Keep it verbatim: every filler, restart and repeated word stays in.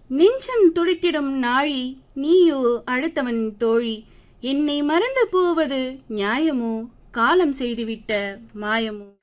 நெஞ்சம் துடித்திடும் நாழி நீயோ அடுத்தவன் தோழி. என்னை மறந்து போவது நியாயமோ, காலம் செய்துவிட்ட மாயமோ?